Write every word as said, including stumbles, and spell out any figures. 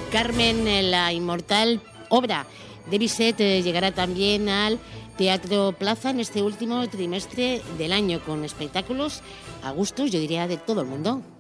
Carmen, la inmortal obra de Bizet, eh, llegará también al Teatro Plaza en este último trimestre del año, con espectáculos a gustos, yo diría, de todo el mundo.